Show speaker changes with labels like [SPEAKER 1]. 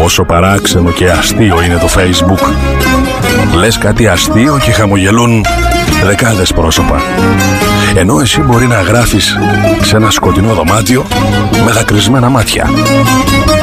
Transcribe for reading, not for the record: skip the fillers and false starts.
[SPEAKER 1] Πόσο παράξενο και αστείο είναι το Facebook. Λες κάτι αστείο και χαμογελούν δεκάδες πρόσωπα. Ενώ εσύ μπορεί να γράφεις σε ένα σκοτεινό δωμάτιο με δακρυσμένα μάτια.